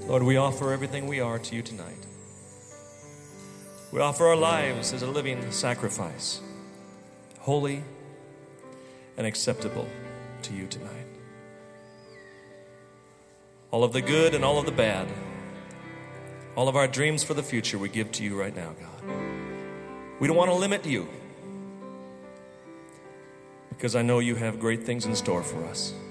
Lord, we offer everything we are to you tonight. We offer our lives as a living sacrifice, holy and acceptable to you tonight. All of the good and all of the bad, all of our dreams for the future we give to you right now, God. We don't want to limit you because I know you have great things in store for us.